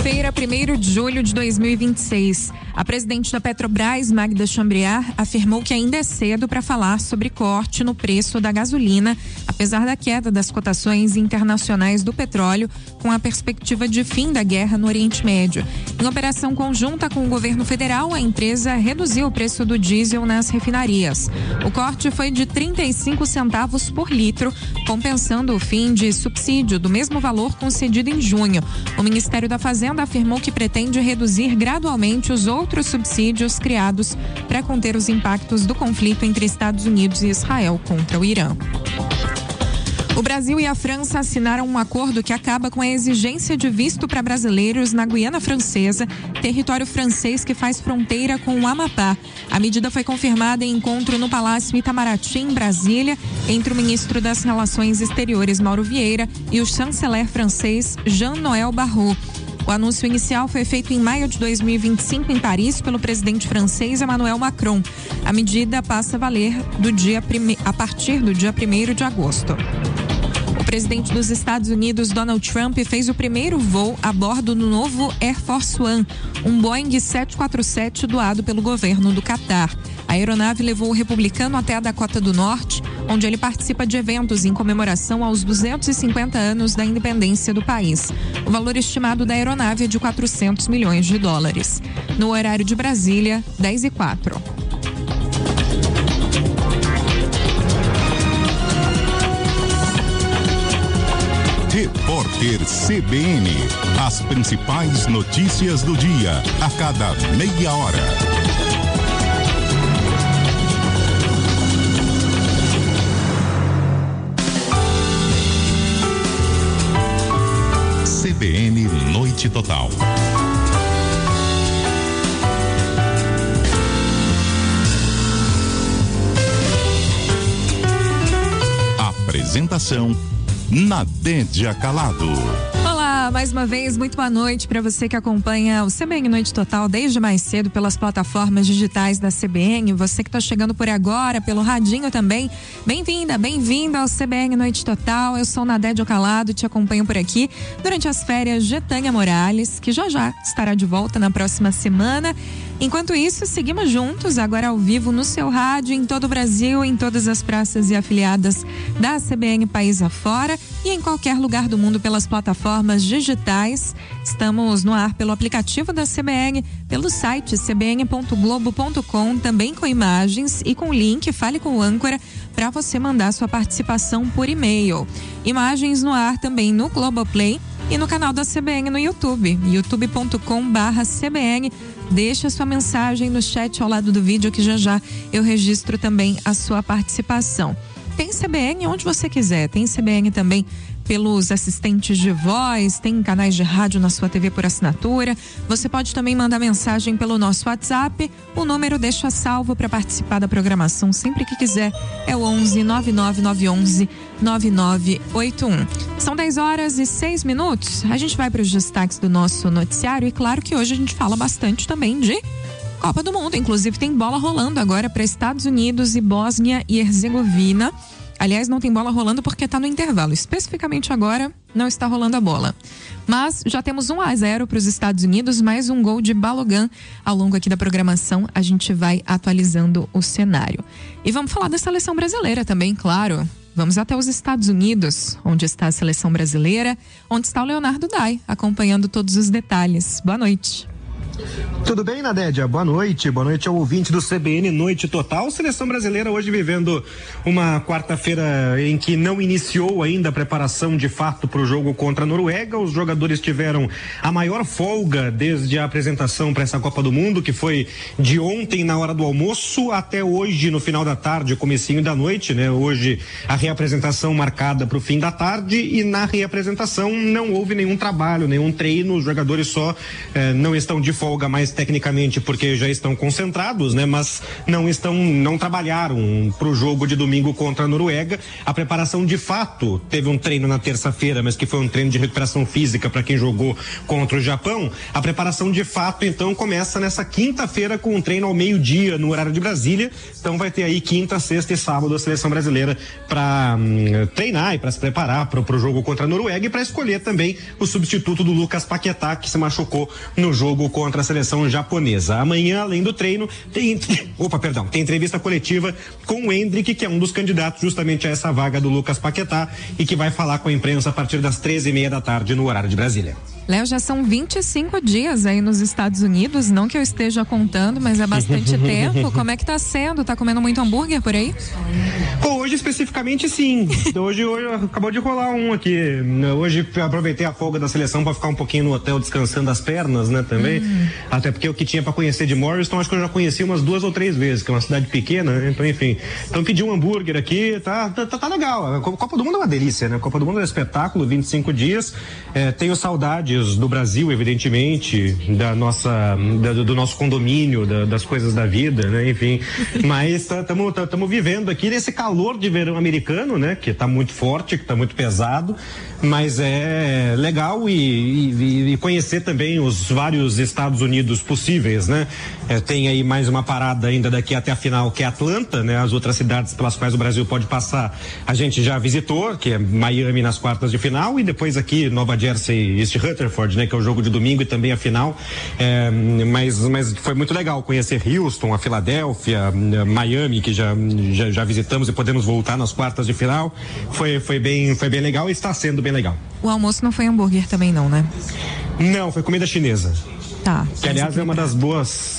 Quinta-feira, 1º de julho de 2026. A presidente da Petrobras, Magda Chambriard, afirmou que ainda é cedo para falar sobre corte no preço da gasolina, apesar da queda das cotações internacionais do petróleo, com a perspectiva de fim da guerra no Oriente Médio. Em operação conjunta com o governo federal, a empresa reduziu o preço do diesel nas refinarias. O corte foi de 35 centavos por litro, compensando o fim de subsídio do mesmo valor concedido em junho. O Ministério da Fazenda afirmou que pretende reduzir gradualmente os outros subsídios criados para conter os impactos do conflito entre Estados Unidos e Israel contra o Irã. O Brasil e a França assinaram um acordo que acaba com a exigência de visto para brasileiros na Guiana Francesa, território francês que faz fronteira com o Amapá. A medida foi confirmada em encontro no Palácio Itamaraty, em Brasília, entre o ministro das Relações Exteriores, Mauro Vieira, e o chanceler francês, Jean-Noël Barrot. O anúncio inicial foi feito em maio de 2025 em Paris pelo presidente francês Emmanuel Macron. A medida passa a valer a partir do dia 1º de agosto. O presidente dos Estados Unidos, Donald Trump, fez o primeiro voo a bordo do novo Air Force One, um Boeing 747 doado pelo governo do Catar. A aeronave levou o republicano até a Dakota do Norte, onde ele participa de eventos em comemoração aos 250 anos da independência do país. O valor estimado da aeronave é de $400 milhões. No horário de Brasília, 10h04. Repórter CBN. As principais notícias do dia, a cada meia hora. CBN Noite Total. Apresentação: Nadédia Calado. Olá, mais uma vez, muito boa noite para você que acompanha o CBN Noite Total desde mais cedo pelas plataformas digitais da CBN, você que está chegando por agora pelo radinho também, bem-vinda, bem-vindo ao CBN Noite Total. Eu sou Nadédia Calado e te acompanho por aqui durante as férias de Tânia Morales, que já estará de volta na próxima semana. Enquanto isso, seguimos juntos, agora ao vivo no seu rádio, em todo o Brasil, em todas as praças e afiliadas da CBN país afora e em qualquer lugar do mundo pelas plataformas digitais. Estamos no ar pelo aplicativo da CBN, pelo site cbn.globo.com, também com imagens e com link Fale com o Âncora para você mandar sua participação por e-mail. Imagens no ar também no Globoplay e no canal da CBN no YouTube, youtube.com/CBN. Deixa sua mensagem no chat ao lado do vídeo que já eu registro também a sua participação. Tem CBN onde você quiser, tem CBN também pelos assistentes de voz, tem canais de rádio na sua TV por assinatura. Você pode também mandar mensagem pelo nosso WhatsApp. O número deixa salvo para participar da programação sempre que quiser. É o 11 99911 9981. São 10h06. A gente vai para os destaques do nosso noticiário e claro que hoje a gente fala bastante também de Copa do Mundo. Inclusive tem bola rolando agora para Estados Unidos e Bósnia e Herzegovina. Aliás, não tem bola rolando porque está no intervalo. Especificamente agora, não está rolando a bola. Mas já temos 1-0 para os Estados Unidos, mais um gol de Balogun. Ao longo aqui da programação, a gente vai atualizando o cenário. E vamos falar da seleção brasileira também, claro. Vamos até os Estados Unidos, onde está a seleção brasileira, onde está o Leonardo Dai, acompanhando todos os detalhes. Boa noite. Tudo bem, Nadédia? Boa noite ao ouvinte do CBN Noite Total. Seleção brasileira hoje vivendo uma quarta-feira em que não iniciou ainda a preparação de fato para o jogo contra a Noruega. Os jogadores tiveram a maior folga desde a apresentação para essa Copa do Mundo, que foi de ontem na hora do almoço até hoje no final da tarde, comecinho da noite, né? Hoje a reapresentação marcada para o fim da tarde e na reapresentação não houve nenhum trabalho, nenhum treino, os jogadores só não estão de folga folga mais tecnicamente porque já estão concentrados, né? Mas não trabalharam para o jogo de domingo contra a Noruega. A preparação de fato teve um treino na terça-feira, mas que foi um treino de recuperação física para quem jogou contra o Japão. A preparação de fato então começa nessa quinta-feira com um treino ao meio-dia no horário de Brasília. Então vai ter aí quinta, sexta e sábado a seleção brasileira para treinar e para se preparar para o jogo contra a Noruega e para escolher também o substituto do Lucas Paquetá, que se machucou no jogo contra a seleção japonesa. Amanhã, além do treino, tem entrevista coletiva com o Endrick, que é um dos candidatos justamente a essa vaga do Lucas Paquetá e que vai falar com a imprensa a partir das 13h30 da tarde no horário de Brasília. Léo, já são 25 dias aí nos Estados Unidos, não que eu esteja contando, mas é bastante tempo. Como é que tá sendo? Tá comendo muito hambúrguer por aí? Pô, hoje especificamente sim. Hoje acabou de rolar um aqui. Hoje aproveitei a folga da seleção para ficar um pouquinho no hotel descansando as pernas, né, também. Até porque o que tinha para conhecer de Morriston, acho que eu já conheci umas 2 ou 3 vezes, que é uma cidade pequena, né? Então, enfim. Então pedi um hambúrguer aqui, tá legal. A Copa do Mundo é uma delícia, né? A Copa do Mundo é um espetáculo, 25 dias. Tenho saudades do Brasil, evidentemente, do nosso condomínio, das coisas da vida, né? Enfim, mas estamos vivendo aqui nesse calor de verão americano, né? Que está muito forte, que está muito pesado, mas é legal e conhecer também os vários Estados Unidos possíveis, né? Tem aí mais uma parada ainda daqui até a final, que é Atlanta, né? As outras cidades pelas quais o Brasil pode passar, a gente já visitou, que é Miami nas quartas de final, e depois aqui Nova Jersey e East Rutherford, né? Que é o jogo de domingo e também a final. Mas foi muito legal conhecer Houston, a Filadélfia, Miami, que já visitamos e podemos voltar nas quartas de final. Foi bem legal e está sendo bem legal. O almoço não foi hambúrguer também não, né? Não, foi comida chinesa. Tá. Que aliás é uma das boas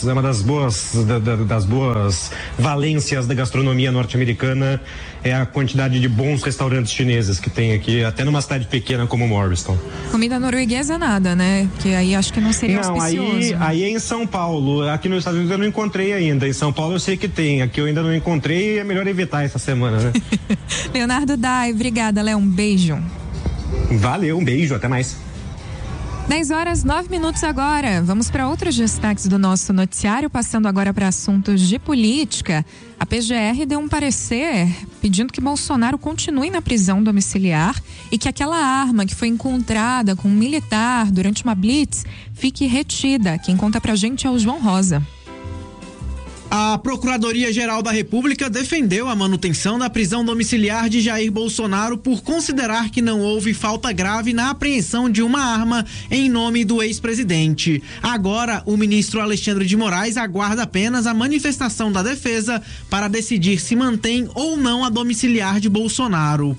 valências da gastronomia norte-americana, é a quantidade de bons restaurantes chineses que tem aqui, até numa cidade pequena como Morriston. Comida norueguesa nada, né? Que aí acho que não seria auspicioso. Não, aí é em São Paulo. Aqui nos Estados Unidos eu não encontrei ainda. Em São Paulo eu sei que tem. Aqui eu ainda não encontrei e é melhor evitar essa semana, né? Leonardo Dai, obrigada, Léo. Um beijo. Valeu, um beijo, até mais. 10h09 agora. Vamos para outros destaques do nosso noticiário, passando agora para assuntos de política. A PGR deu um parecer pedindo que Bolsonaro continue na prisão domiciliar e que aquela arma que foi encontrada com um militar durante uma blitz fique retida. Quem conta pra gente é o João Rosa. A Procuradoria-Geral da República defendeu a manutenção da prisão domiciliar de Jair Bolsonaro por considerar que não houve falta grave na apreensão de uma arma em nome do ex-presidente. Agora, o ministro Alexandre de Moraes aguarda apenas a manifestação da defesa para decidir se mantém ou não a domiciliar de Bolsonaro.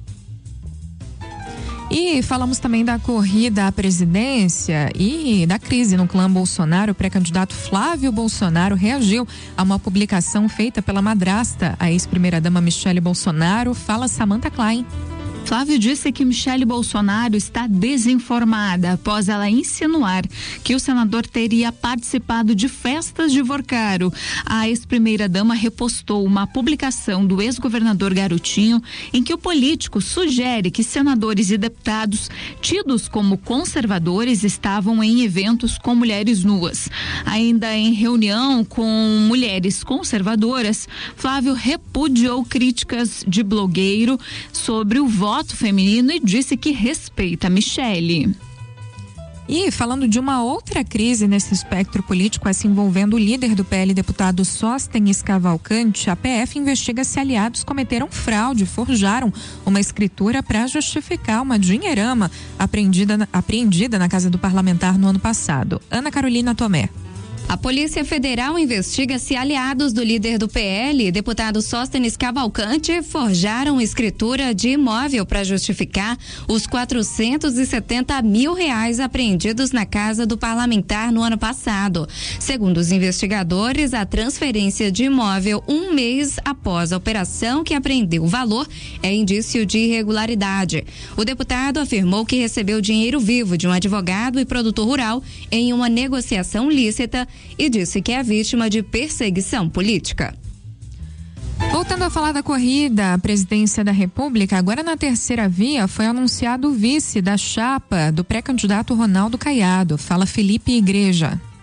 E falamos também da corrida à presidência e da crise no clã Bolsonaro. O pré-candidato Flávio Bolsonaro reagiu a uma publicação feita pela madrasta, a ex-primeira-dama Michele Bolsonaro. Fala Samantha Klein. Flávio disse que Michele Bolsonaro está desinformada após ela insinuar que o senador teria participado de festas de Vorcaro. A ex-primeira-dama repostou uma publicação do ex-governador Garotinho em que o político sugere que senadores e deputados tidos como conservadores estavam em eventos com mulheres nuas. Ainda em reunião com mulheres conservadoras, Flávio repudiou críticas de blogueiro sobre o voto feminino e disse que respeita Michele. E falando de uma outra crise nesse espectro político, essa envolvendo o líder do PL, deputado Sóstenes Cavalcante, a PF investiga se aliados cometeram fraude, forjaram uma escritura para justificar uma dinheirama apreendida na casa do parlamentar no ano passado. Ana Carolina Tomé. A Polícia Federal investiga se aliados do líder do PL, deputado Sóstenes Cavalcante, forjaram escritura de imóvel para justificar os R$470 mil apreendidos na casa do parlamentar no ano passado. Segundo os investigadores, a transferência de imóvel um mês após a operação que apreendeu o valor é indício de irregularidade. O deputado afirmou que recebeu dinheiro vivo de um advogado e produtor rural em uma negociação lícita e disse que é vítima de perseguição política. Voltando a falar da corrida à presidência da República, agora na terceira via foi anunciado o vice da chapa do pré-candidato Ronaldo Caiado. Fala Felipe Igreja.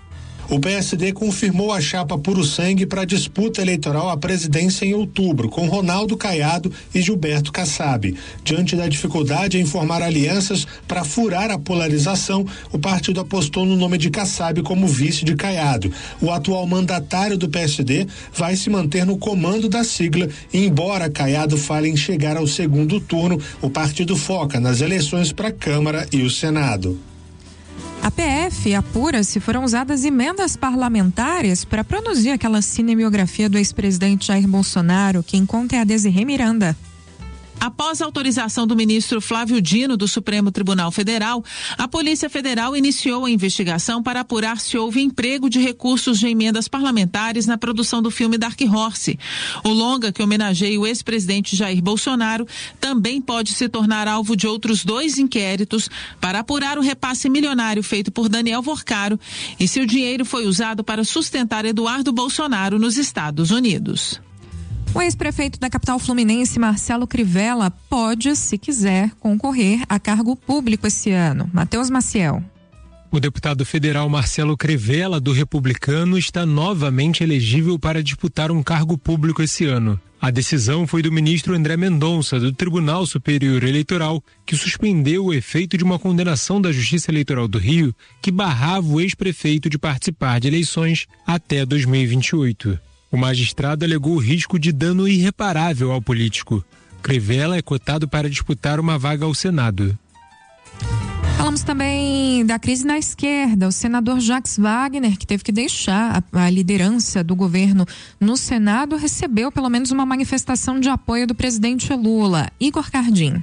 O PSD confirmou a chapa Puro Sangue para a disputa eleitoral à presidência em outubro, com Ronaldo Caiado e Gilberto Kassab. Diante da dificuldade em formar alianças para furar a polarização, o partido apostou no nome de Kassab como vice de Caiado. O atual mandatário do PSD vai se manter no comando da sigla e, embora Caiado fale em chegar ao segundo turno, o partido foca nas eleições para a Câmara e o Senado. A PF apura se foram usadas emendas parlamentares para produzir aquela cinebiografia do ex-presidente Jair Bolsonaro. Quem conta é a Desirê Miranda. Após a autorização do ministro Flávio Dino do Supremo Tribunal Federal, a Polícia Federal iniciou a investigação para apurar se houve emprego de recursos de emendas parlamentares na produção do filme Dark Horse. O longa, que homenageia o ex-presidente Jair Bolsonaro, também pode se tornar alvo de outros 2 inquéritos para apurar o repasse milionário feito por Daniel Vorcaro e se o dinheiro foi usado para sustentar Eduardo Bolsonaro nos Estados Unidos. O ex-prefeito da capital fluminense, Marcelo Crivella, pode, se quiser, concorrer a cargo público esse ano. Matheus Maciel. O deputado federal Marcelo Crivella, do Republicano, está novamente elegível para disputar um cargo público esse ano. A decisão foi do ministro André Mendonça, do Tribunal Superior Eleitoral, que suspendeu o efeito de uma condenação da Justiça Eleitoral do Rio que barrava o ex-prefeito de participar de eleições até 2028. O magistrado alegou o risco de dano irreparável ao político. Crivella é cotado para disputar uma vaga ao Senado. Falamos também da crise na esquerda. O senador Jacques Wagner, que teve que deixar a liderança do governo no Senado, recebeu pelo menos uma manifestação de apoio do presidente Lula. Igor Cardim.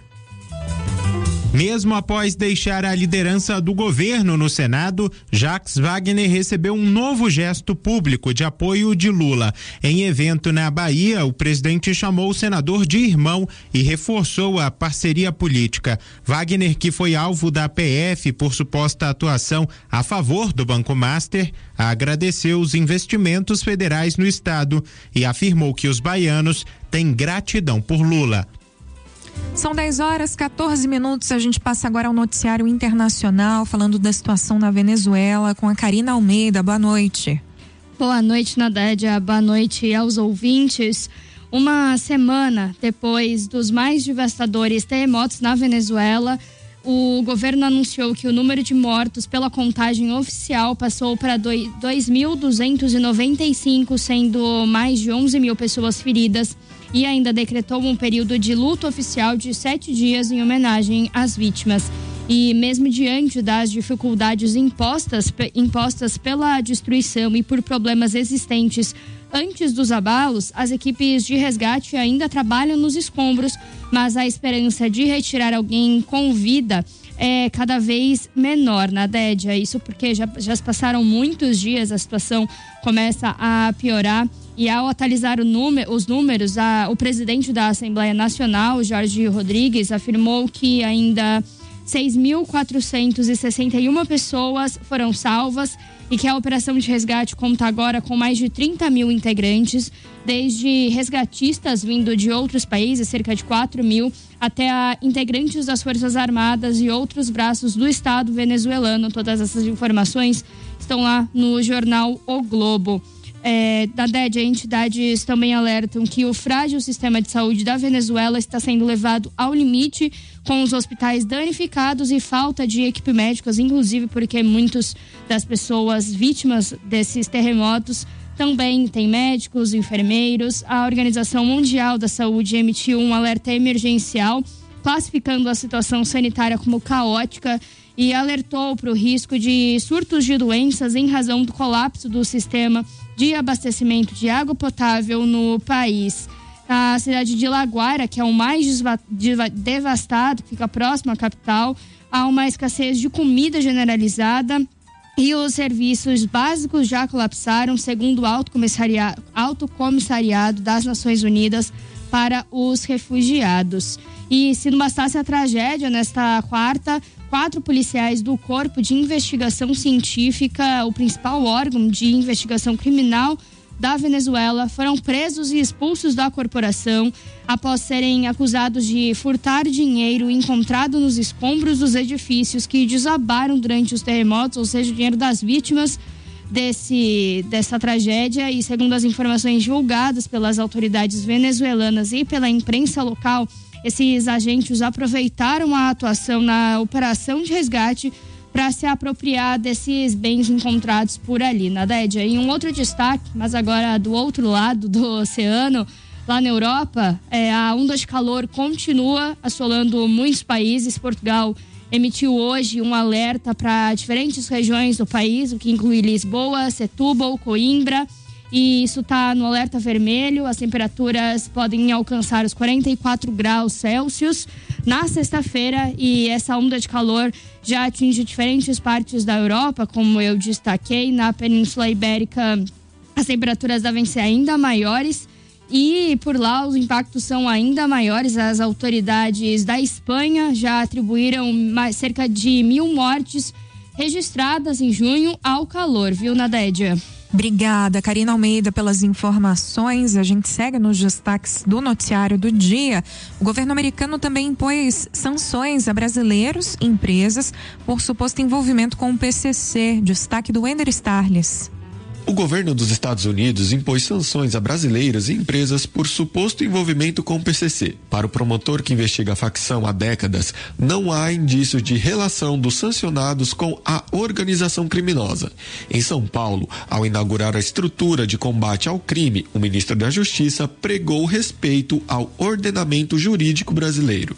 Mesmo após deixar a liderança do governo no Senado, Jacques Wagner recebeu um novo gesto público de apoio de Lula. Em evento na Bahia, o presidente chamou o senador de irmão e reforçou a parceria política. Wagner, que foi alvo da PF por suposta atuação a favor do Banco Master, agradeceu os investimentos federais no estado e afirmou que os baianos têm gratidão por Lula. São 10h14. A gente passa agora ao noticiário internacional, falando da situação na Venezuela, com a Karina Almeida. Boa noite. Boa noite, Nadédia. Boa noite aos ouvintes. Uma semana depois dos mais devastadores terremotos na Venezuela, o governo anunciou que o número de mortos pela contagem oficial passou para 2.295, sendo mais de 11 mil pessoas feridas, e ainda decretou um período de luto oficial de 7 dias em homenagem às vítimas. E mesmo diante das dificuldades impostas pela destruição e por problemas existentes antes dos abalos, as equipes de resgate ainda trabalham nos escombros, mas a esperança de retirar alguém com vida é cada vez menor, Nadédia. Isso porque já se passaram muitos dias, a situação começa a piorar. E ao atualizar os números, o presidente da Assembleia Nacional, Jorge Rodrigues, afirmou que ainda 6.461 pessoas foram salvas e que a operação de resgate conta agora com mais de 30 mil integrantes, desde resgatistas vindo de outros países, cerca de 4 mil, até integrantes das Forças Armadas e outros braços do Estado venezuelano. Todas essas informações estão lá no jornal O Globo. Da DED, entidades também alertam que o frágil sistema de saúde da Venezuela está sendo levado ao limite, com os hospitais danificados e falta de equipes médicas, inclusive porque muitas das pessoas vítimas desses terremotos também têm médicos, enfermeiros. A Organização Mundial da Saúde emitiu um alerta emergencial, classificando a situação sanitária como caótica, e alertou para o risco de surtos de doenças em razão do colapso do sistema de abastecimento de água potável no país. A cidade de La Guaira, que é o mais devastado, fica próximo à capital, há uma escassez de comida generalizada e os serviços básicos já colapsaram, segundo o Alto Comissariado das Nações Unidas para os Refugiados. E se não bastasse a tragédia, nesta quarta, 4 policiais do Corpo de Investigação Científica, o principal órgão de investigação criminal da Venezuela, foram presos e expulsos da corporação após serem acusados de furtar dinheiro encontrado nos escombros dos edifícios que desabaram durante os terremotos, ou seja, o dinheiro das vítimas dessa tragédia e, segundo as informações divulgadas pelas autoridades venezuelanas e pela imprensa local, esses agentes aproveitaram a atuação na operação de resgate para se apropriar desses bens encontrados por ali, Nadédia. E um outro destaque, mas agora do outro lado do oceano, lá na Europa, a onda de calor continua assolando muitos países. Portugal emitiu hoje um alerta para diferentes regiões do país, o que inclui Lisboa, Setúbal, Coimbra, e isso está no alerta vermelho. As temperaturas podem alcançar os 44 graus Celsius na sexta-feira, e essa onda de calor já atinge diferentes partes da Europa, como eu destaquei. Na Península Ibérica, as temperaturas devem ser ainda maiores, e por lá os impactos são ainda maiores. As autoridades da Espanha já atribuíram cerca de 1.000 mortes registradas em junho ao calor, viu, Nadédia? Obrigada, Karina Almeida, pelas informações. A gente segue nos destaques do noticiário do dia. O governo americano também impôs sanções a brasileiros e empresas por suposto envolvimento com o PCC. Destaque do Wender Starles. O governo dos Estados Unidos impôs sanções a brasileiras e empresas por suposto envolvimento com o PCC. Para o promotor que investiga a facção há décadas, não há indícios de relação dos sancionados com a organização criminosa. Em São Paulo, ao inaugurar a estrutura de combate ao crime, o ministro da Justiça pregou respeito ao ordenamento jurídico brasileiro.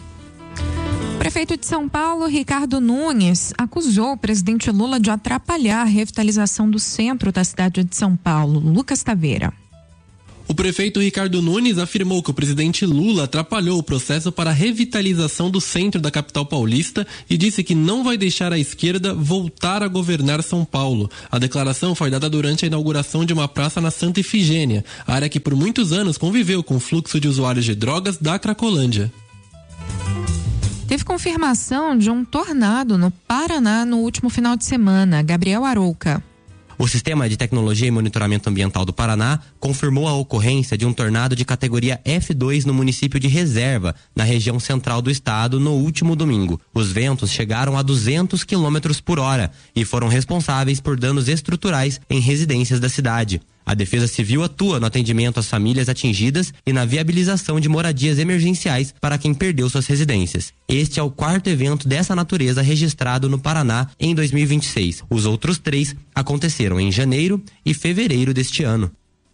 O prefeito de São Paulo, Ricardo Nunes, acusou o presidente Lula de atrapalhar a revitalização do centro da cidade de São Paulo. Lucas Taveira. O prefeito Ricardo Nunes afirmou que o presidente Lula atrapalhou o processo para a revitalização do centro da capital paulista e disse que não vai deixar a esquerda voltar a governar São Paulo. A declaração foi dada durante a inauguração de uma praça na Santa Ifigênia, área que por muitos anos conviveu com o fluxo de usuários de drogas da Cracolândia. Teve confirmação de um tornado no Paraná no último final de semana. Gabriel Arouca. O Sistema de Tecnologia e Monitoramento Ambiental do Paraná confirmou a ocorrência de um tornado de categoria F2 no município de Reserva, na região central do estado, no último domingo. Os ventos chegaram a 200 km por hora e foram responsáveis por danos estruturais em residências da cidade. A Defesa Civil atua no atendimento às famílias atingidas e na viabilização de moradias emergenciais para quem perdeu suas residências. Este é o 4º evento dessa natureza registrado no Paraná em 2026. Os outros 3 aconteceram em janeiro e fevereiro deste ano.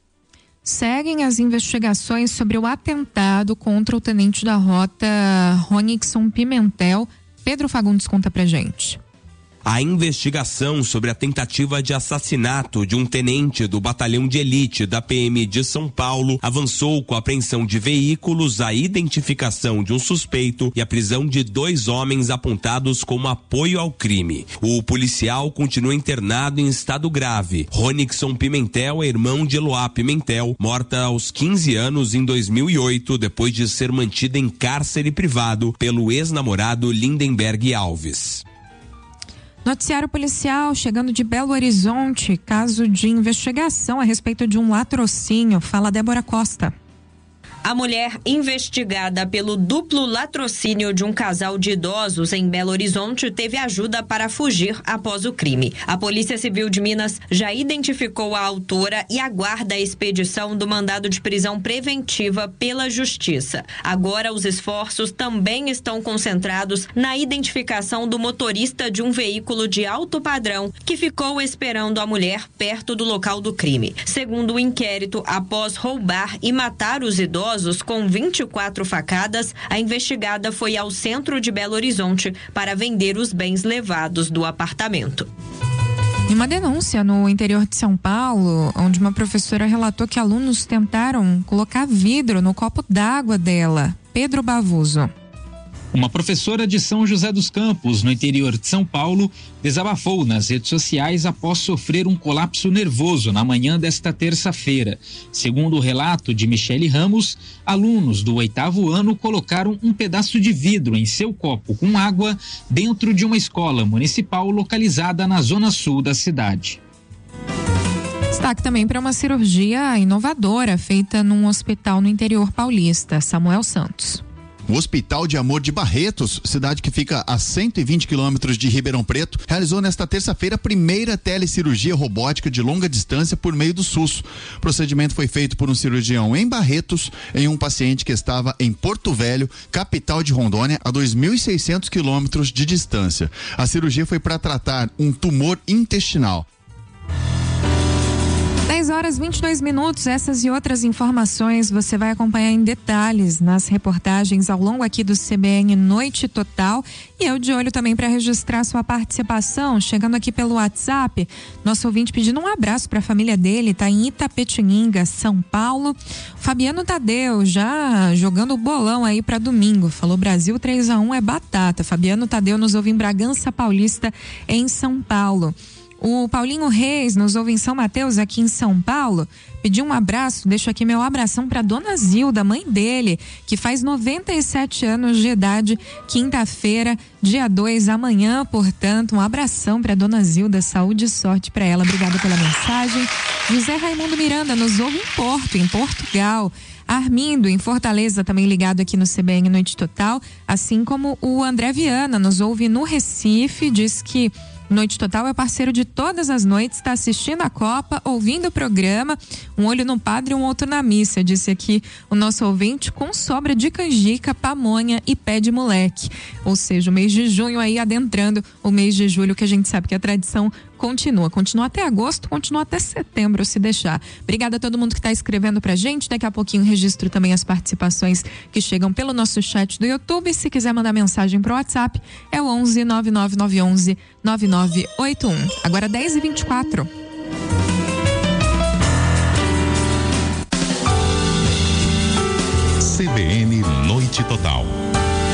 Seguem as investigações sobre o atentado contra o tenente da rota Ronixon Pimentel. Pedro Fagundes conta pra gente. A investigação sobre a tentativa de assassinato de um tenente do batalhão de elite da PM de São Paulo avançou com a apreensão de veículos, a identificação de um suspeito e a prisão de 2 homens apontados como apoio ao crime. O policial continua internado em estado grave. Ronixon Pimentel é irmão de Eloá Pimentel, morta aos 15 anos em 2008, depois de ser mantida em cárcere privado pelo ex-namorado Lindenberg Alves. Noticiário policial chegando de Belo Horizonte, caso de investigação a respeito de um latrocínio. Fala Débora Costa. A mulher investigada pelo duplo latrocínio de um casal de idosos em Belo Horizonte teve ajuda para fugir após o crime. A Polícia Civil de Minas já identificou a autora e aguarda a expedição do mandado de prisão preventiva pela Justiça. Agora, os esforços também estão concentrados na identificação do motorista de um veículo de alto padrão que ficou esperando a mulher perto do local do crime. Segundo o inquérito, após roubar e matar os idosos com 24 facadas, a investigada foi ao centro de Belo Horizonte para vender os bens levados do apartamento. Em uma denúncia no interior de São Paulo, onde uma professora relatou que alunos tentaram colocar vidro no copo d'água dela. Pedro Bavuso. Uma professora de São José dos Campos, no interior de São Paulo, desabafou nas redes sociais após sofrer um colapso nervoso na manhã desta terça-feira. Segundo o relato de Michele Ramos, alunos do 8º ano colocaram um pedaço de vidro em seu copo com água dentro de uma escola municipal localizada na zona sul da cidade. Destaque também para uma cirurgia inovadora feita num hospital no interior paulista. Samuel Santos. O Hospital de Amor de Barretos, cidade que fica a 120 quilômetros de Ribeirão Preto, realizou nesta terça-feira a primeira telecirurgia robótica de longa distância por meio do SUS. O procedimento foi feito por um cirurgião em Barretos, em um paciente que estava em Porto Velho, capital de Rondônia, a 2.600 quilômetros de distância. A cirurgia foi para tratar um tumor intestinal. 10h22, essas e outras informações você vai acompanhar em detalhes nas reportagens ao longo aqui do CBN Noite Total. E eu de olho também para registrar sua participação, chegando aqui pelo WhatsApp, nosso ouvinte pedindo um abraço para a família dele, tá em Itapetininga, São Paulo. Fabiano Tadeu já jogando o bolão aí para domingo, falou Brasil 3-1 é batata. Fabiano Tadeu nos ouve em Bragança Paulista, em São Paulo. O Paulinho Reis nos ouve em São Mateus, aqui em São Paulo. Pediu um abraço, deixo aqui meu abração para dona Zilda, mãe dele, que faz 97 anos de idade, quinta-feira, dia 2, amanhã, portanto, um abração para dona Zilda, saúde e sorte para ela. Obrigada pela mensagem. José Raimundo Miranda nos ouve em Porto, em Portugal. Armindo, em Fortaleza, também ligado aqui no CBN Noite Total, assim como o André Viana nos ouve no Recife, diz que Noite Total é parceiro de todas as noites, está assistindo a Copa, ouvindo o programa, um olho no padre e um outro na missa, disse aqui o nosso ouvinte, com sobra de canjica, pamonha e pé de moleque. Ou seja, o mês de junho aí adentrando o mês de julho, que a gente sabe que a tradição continua até agosto, continua até setembro, se deixar. Obrigada a todo mundo que está escrevendo pra gente, daqui a pouquinho registro também as participações que chegam pelo nosso chat do YouTube. Se quiser mandar mensagem pro WhatsApp, é o 11 9911 9981. Agora 10h24.